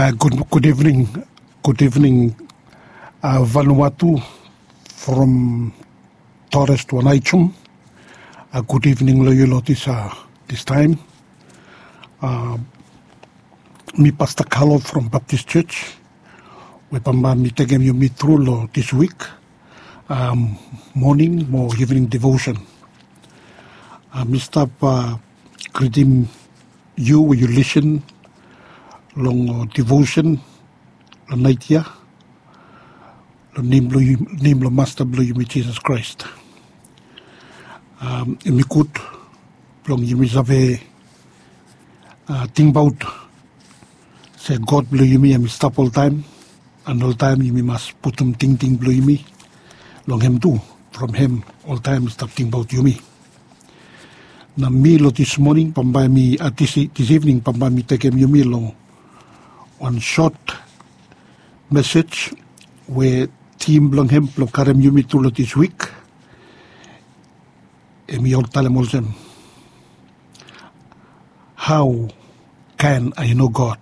Good evening. Good evening, Vanuatu from Torres to Anaichum. Good evening, Loyolo, this time. Me Pastor Carlo from Baptist Church. We me tegem you meet through this week. Morning or evening devotion. Mr. Greeting you when you listen long devotion the night here. The name lo Master Blue you Jesus Christ. Me good long you have think about say God blue you me and stop all time and all time you must put them ting blue you me long him too from him all time stop think about you me. Na me lo this morning pambay me at this evening pambay me take him you me long one short message where team belong him lo karem you me to this week. Me all tell him how can I know God?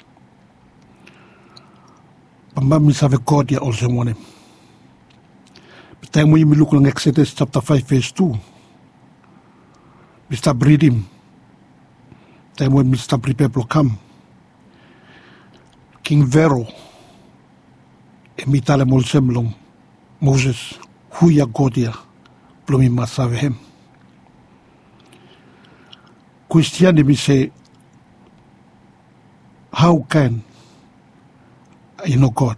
Pambay me save God ya also want him. But time when you look on Exodus chapter 5 verse 2. Mr. Breeding. Time when Mr. Prepare to come. King Vero. Emitale molsem long. Moses. Who ya God ya? Plumi masave him. Christianity me say, how can I know God?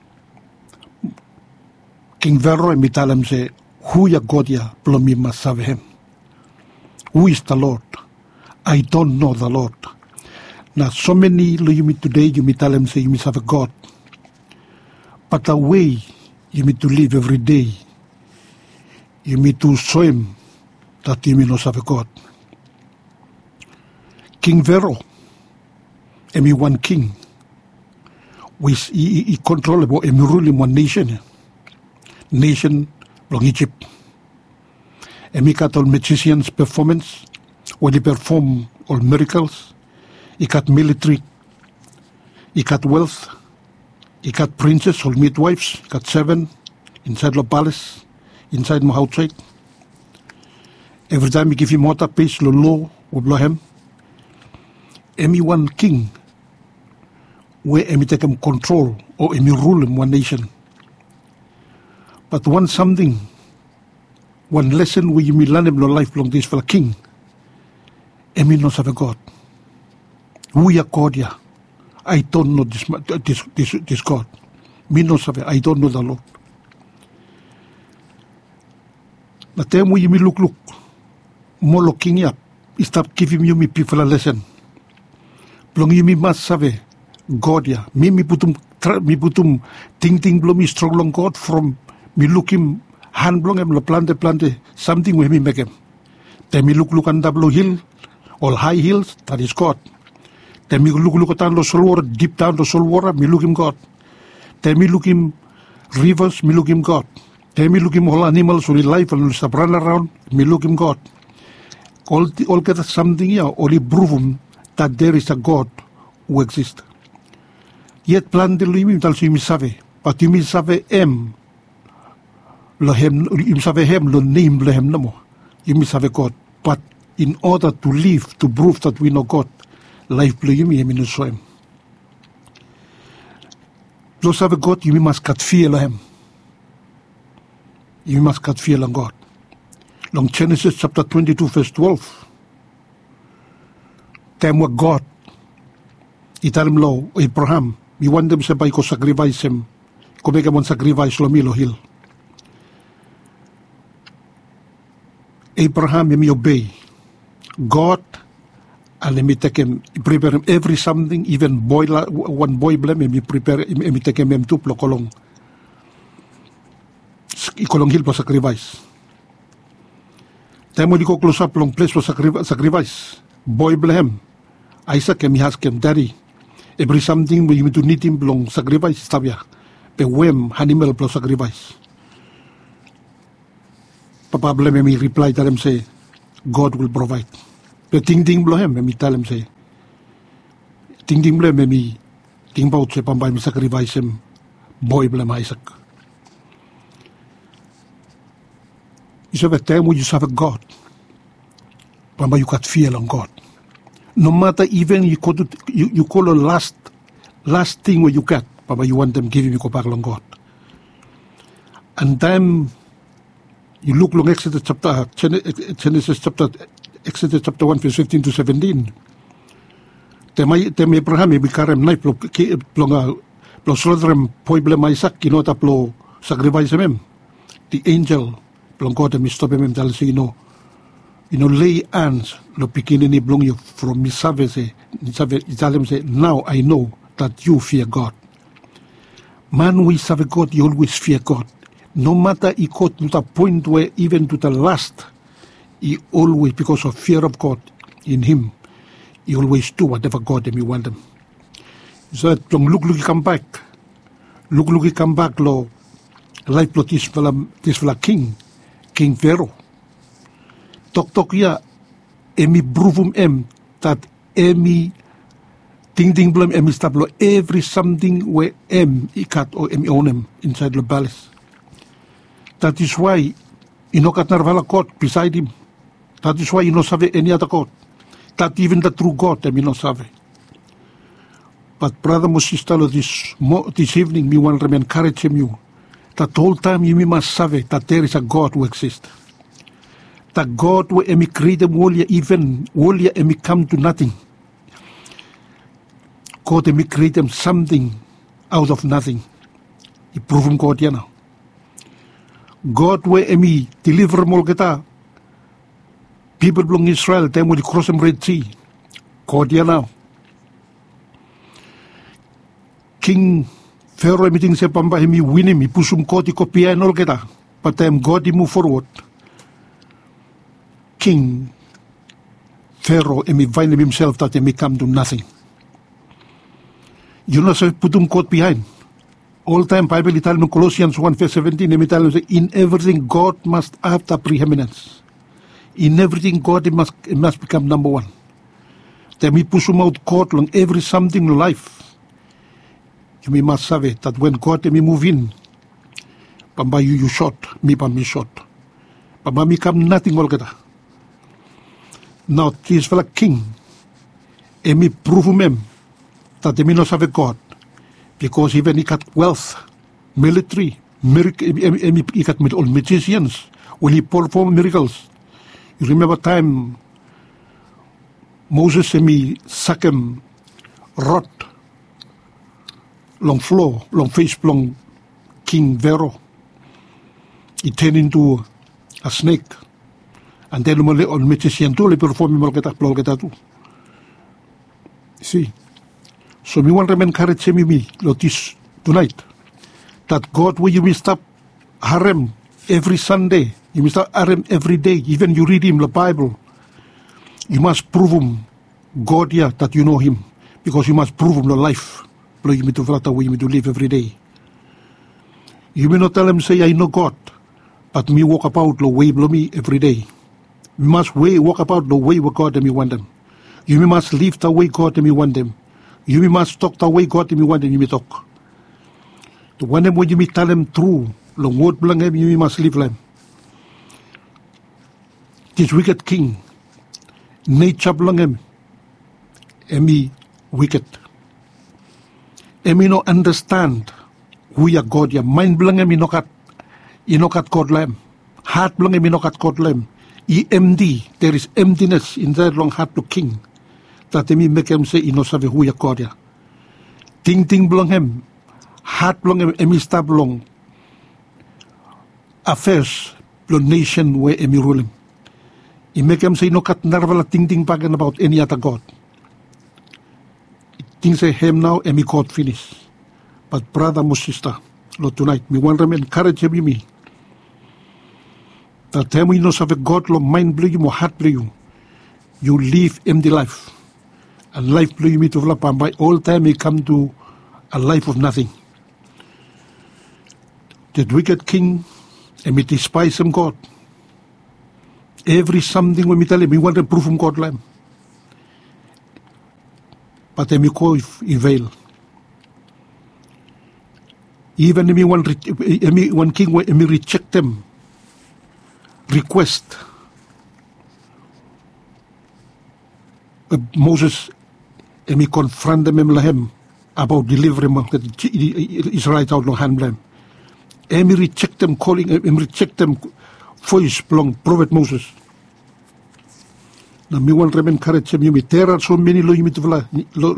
King Vero emitale say, who ya God ya? Plumi masave him. Who is the Lord? I don't know the Lord. Now, so many you meet today, you meet tell them say you must have a God. But the way you need to live every day, you need to show him that you must have a God. King Vero, and one king, which he controllable and ruling one nation from Egypt. And he got all magicians' performance, when he perform all miracles. He got military, he got wealth, he got princes or midwives, he got 7 inside the palace, inside my outside. Every time he give him water, peace, law, or blow him. Any one king, where he take him control or he rule in one nation. But one something, one lesson where you may learn him no life long this for a king, and me not have a God. Who ya God ya? I don't know this God. Me no sabe. I don't know the Lord. But then when you me look, more looking up, stop giving you me people a lesson. Plong you me must sabe God ya. Me putum ting blow me strong long God from me look him hand blong him lo plante something with me make him. Then me look on double hill, all high hills, that is God. Then me look down the soul water, deep down the soul water, me look him God. Then me look him rivers, me look him God. Then me look him all animals who life and stop run around, me look him God. All get something here, only prove him that there is a God who exists. Yet plan the living tells you save, but you save him. Lo him, you save him, lo name lo him no more. You save God. But in order to live, to prove that we know God, life play you me show him. Those have a God, you must cut fear of him. You must cut fear of God. Long Genesis chapter 22, verse 12. Time what God, he tell him lo, Abraham, we want them say ko sacrifice him, ko make him sacrifice lo milo hill. Abraham, me obey God. And let me take him, prepare him every something, even one boy blame him, prepare him, me take him to kolong hill for sacrifice. Time when you go close up long place for sacrifice, boy blame him. Isaac him, he ask him, Daddy, every something we to need him long sacrifice, tabia, pe wem animal plus sacrifice. Papa blame him, he reply, tell him say, God will provide. The ting blow him, me tell him say, ting blow me Ting baut se pambay mi sacrifice him boy blem Isaac. You have a time when you serve a God. Pambay you got fear on God. No matter even you call a last thing where you get, pambay you want them giving you go back on God. And then you look long Exodus chapter 1 verse 15 to 17. Tem Abraham bikarem nai plo slodrem poiblem Isaac kinota plo sacrifice mem. The angel plong God mi stop mem dal say lay hands lo pikinini blong you from mi save say now I know that you fear God. Man we serve God, you always fear God. No matter he got to the point where even to the last, he always, because of fear of God in him, he always do whatever God them you want them. So look he come back. Look he come back lo life lo this fella King Pharaoh. Tok ya emi provum that emi ting blem emi stablo every something where ikat or emi own him inside the palace. That is why inokat narvala God beside him. That is why you no save any other God. That even the true God them you no save. But brother and sister, this evening me want to encourage you that whole time you must save that there is a God who exists. That God will create them even come to nothing. God create them something out of nothing. He prove him God now. God will deliver Molgeta. People belong Israel, them will cross the Red Sea. God now. King Pharaoh meeting se pamba him win him, he push him God copy and all geta. But them God he move forward. King Pharaoh find himself that he may come to nothing. You know, so put him God behind. All time Bible tells me Colossians 1 verse 17, in everything God must have the preeminence. In everything God must become number one. Then we push him out God on every something in life. You must have it that when God move in, Pamba you shot, me shot. Pamba me come nothing all geta. Now this fella king, me prove him that me not have a God. Because even he got wealth, military, he got all magicians when he perform miracles. You remember time Moses suck him rot long floor, long face, long King Pharaoh. He turned into a snake. And then all magician too, he perform too. See. So me want to encourage me this tonight that God will you will stop harem every Sunday. You must stop harem every day. Even you read him the Bible. You must prove him God here that you know him. Because you must prove him the life. You need to live every day. You may not tell him say I know God, but me walk about the way below me every day. You must walk about the way where God them you want them. You must live the way God them you want them. You must talk the way God you want them you may talk. The one them when you may tell them true, long word blang him you must live them. This wicked king, nature blang him, emi wicked. Emi no understand who ya God ya mind blang him you kat God lam. Heart blang him you kat God lam. Empty, there is emptiness in that long heart to king. That me make him say, ino sabe who ya God ya. Ting belong him. Heart belong him, emi stab belong. Affairs, belong nation where emi rule him. He make him say, no kat narvala ting bagan about any other God. Things say him now, emi God finish. But brother, my sister, Lord, tonight, me want to encourage him, me. That time we know have God, lo mind blow you, mo heart blow you. You live empty life. And life blow you me to develop, and by all time you come to a life of nothing. That wicked king, and we despise him God. Every something when we tell him, we want to prove him God lamb. But then we call in veil. Even one king where reject them request Moses confront them lahem about delivering the Israelites out of hand them. Reject them calling reject them voice belong prophet Moses. Na mi wan rem encourage them yumi. There are so many lo yumi tuvla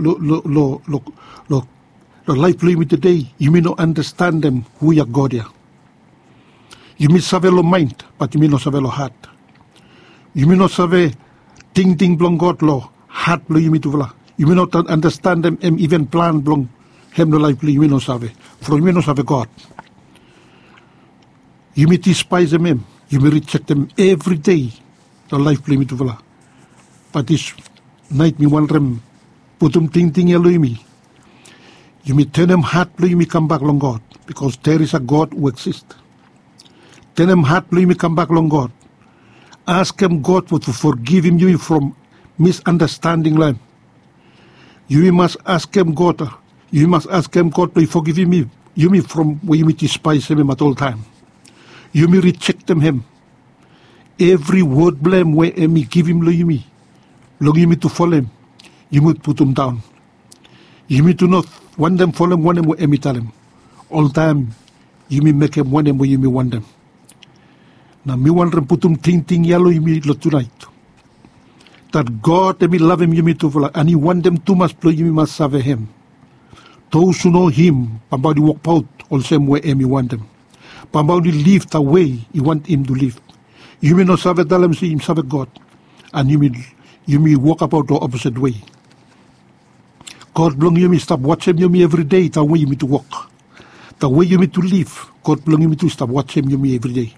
lo life lo yumi today. You may not understand them who ya God ya. You may save lo mind, but you may not save lo heart. You may not save ting belong God lo heart lo yumi tuvla. You may not understand them even plan belong hem lo life lo you may not save. For you may not save God. You may despise them. You may reject them every day. The life lo yumi tuvla. But this night me one rem putum ting yellow me. You may tell them heart you may come back long God, because there is a God who exists. Tell them heart you may come back long God. Ask him God to forgive him you from misunderstanding them. You must ask him God. You must ask him God to forgive me. You may from where you may despise him at all time. You may reject him. Every word blame where me give him lo you me. Long you need to follow him, you need to put him down. You need to not want them follow him, want them where tell him. All time, you may make him want them where you may want them. Now me want them put him ting yellow you may tonight. That God they may love him you may to follow, and you want them too much you must serve him. Those who know him, Pambadi walk out all same way you want them. Pambadi live the way you want him to live. You may not serve them, see him serve God, and you may walk about the opposite way. God belong you may stop watching you me every day, the way you need to walk. The way you need to live, God belong you me to stop watching you me every day.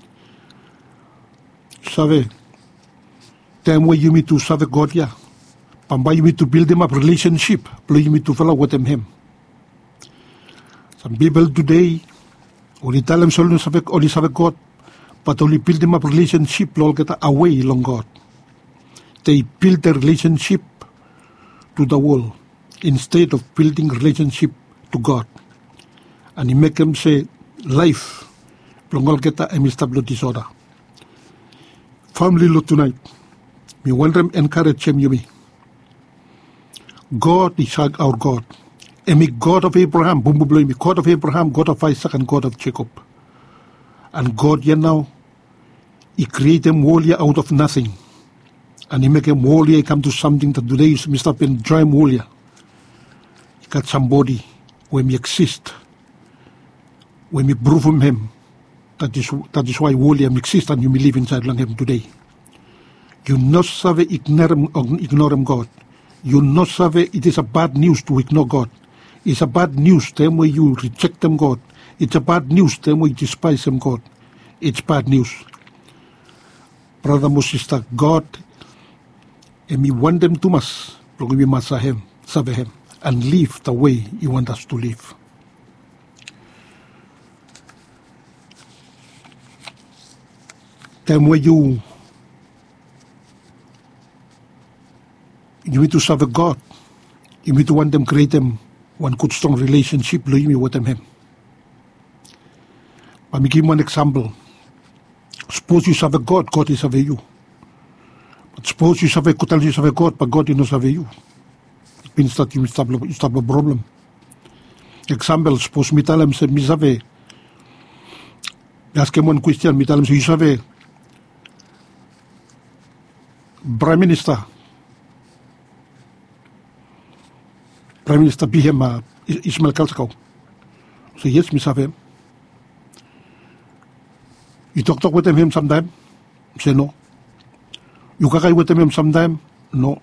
Save, time way you need to serve God, yeah. Pamba you need to build them up relationship, belong you need to follow with him. Some people today, only tell them only serve God, but only build them up relationship, lol get away long God. They build their relationship to the world instead of building relationship to God. And he make them say, life, plongol kita emistable disorder. Family lo tonight, me want them encourage him you me. God is our God. And me God of Abraham, me God of Abraham, God of Isaac, and God of Jacob. And God, you know, he created them wholly out of nothing. And he make him wholly come to something that today is Mr. Pen dream wholly. He got somebody when we exist, when we prove him. That is why wholly exist and you may live inside lang him today. You not save ignore him God. You not save it is a bad news to ignore God. It's a bad news them way you reject them God. It's a bad news them way you despise him God. It's bad news. Brother, my sister, God. And we want them to us, we must serve him, and live the way he wants us to live. Time where you need to serve God, you need to want them create them one good strong relationship with him. Let me give you one example. Suppose you serve God, God is serve you. Suppose you serve God, but God did not serve you. It means that you stop a problem. Example, suppose me tell him, say, me serve. Ask him one question, me tell him, so you serve Prime Minister BM Ismail Kalskau. So yes, me serve him. You talk with him sometime? Say no. You kakay with him sometime? No.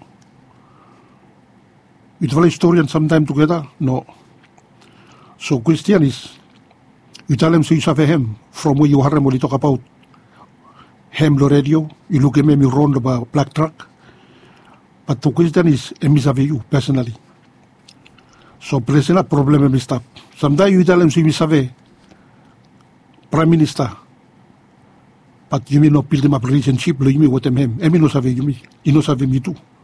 You tell a story and sometime together? No. So Christian is, you tell him so you serve him from where you hear him when you talk about him the radio, you look at him, you run the black truck. But the Christian is, him serve you personally. So present a problem him stop. Sometimes you tell him so you serve Prime Minister. But you may not build them up relationship, you may with him. I may not serve you, you know serve me too.